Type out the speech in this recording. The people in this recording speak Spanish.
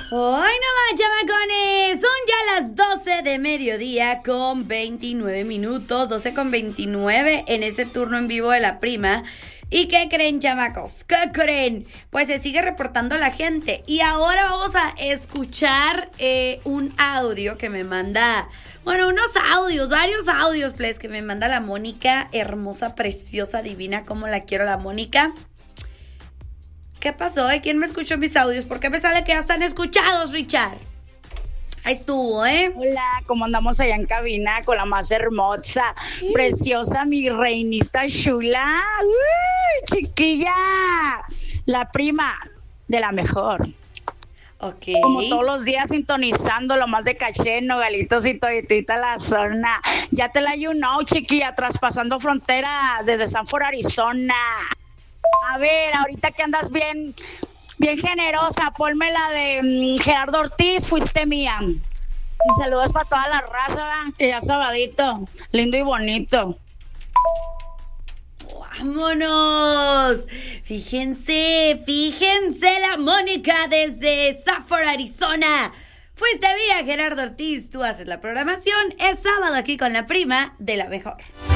Hoy nomás, chamacones, son ya las 12 de mediodía con 29 minutos, 12 con 29 en ese turno en vivo de la prima. ¿Y qué creen, chamacos? ¿Qué creen? Pues se sigue reportando la gente. Y ahora vamos a escuchar un audio que me manda, unos audios, varios audios, please, que me manda la Mónica, hermosa, preciosa, divina, como la quiero la Mónica. ¿Qué pasó? ¿Quién me escuchó mis audios? ¿Por qué me sale que ya están escuchados, Richard? Ahí estuvo, ¿eh? Hola, ¿cómo andamos allá en cabina con la más hermosa, preciosa, mi reinita chula? ¡Uy, chiquilla! La prima de la mejor. Ok. Como todos los días sintonizando lo más de caché, Nogalitos y toditita la zona. Ya te la chiquilla, traspasando fronteras desde Sanford, Arizona. A ver, ahorita que andas bien generosa, ponme la de Gerardo Ortiz, fuiste mía. Y saludos para toda la raza, que ya sabadito, lindo y bonito. ¡Vámonos! Fíjense la Mónica desde Sanford, Arizona. Fuiste mía, Gerardo Ortiz, tú haces la programación. Es sábado aquí con la prima de la mejor.